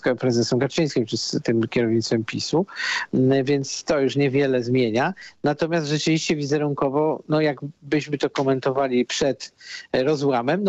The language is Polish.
prezesem Kaczyńskim, czy z tym kierownictwem PiS-u, więc to już niewiele zmienia. Natomiast rzeczywiście wizerunkowo, no jakbyśmy to komentowali przed rozłamem,